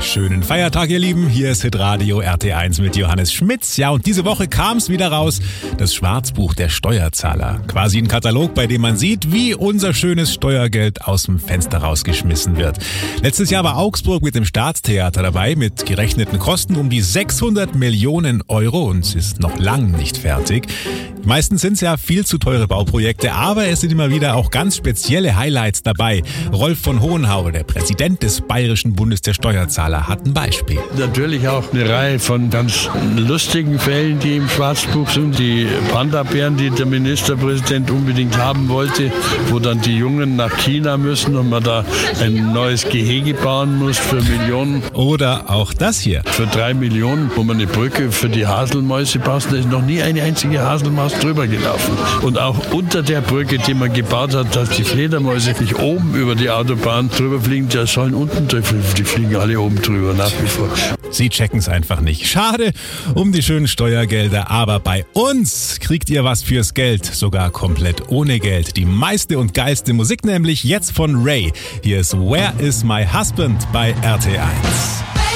Schönen Feiertag, ihr Lieben. Hier ist Hitradio RT1 mit Johannes Schmitz. Ja, und diese Woche kam es wieder raus, das Schwarzbuch der Steuerzahler. Quasi ein Katalog, bei dem man sieht, wie unser schönes Steuergeld aus dem Fenster rausgeschmissen wird. Letztes Jahr war Augsburg mit dem Staatstheater dabei, mit gerechneten Kosten um die 600 Millionen Euro und ist noch lang nicht fertig. Meistens sind es ja viel zu teure Bauprojekte, aber es sind immer wieder auch ganz spezielle Highlights dabei. Rolf von Hohenhau, der Präsident des Bayerischen Bundes der Steuerzahler, hat ein Beispiel. Natürlich auch eine Reihe von ganz lustigen Fällen, die im Schwarzbuch sind. Die Panda-Bären, die der Ministerpräsident unbedingt haben wollte, wo dann die Jungen nach China müssen und man da ein neues Gehege bauen muss für Millionen. Oder auch das hier. Für 3 Millionen, wo man eine Brücke für die Haselmäuse baut, da ist noch nie eine einzige Haselmaus drüber gelaufen. Und auch unter der Brücke, die man gebaut hat, dass die Fledermäuse nicht oben über die Autobahn drüber fliegen, die sollen unten drüber, die fliegen alle oben drüber nach wie vor. Sie checken es einfach nicht. Schade um die schönen Steuergelder, aber bei uns kriegt ihr was fürs Geld, sogar komplett ohne Geld. Die meiste und geilste Musik nämlich jetzt von Ray. Hier ist Where is my husband bei RT1.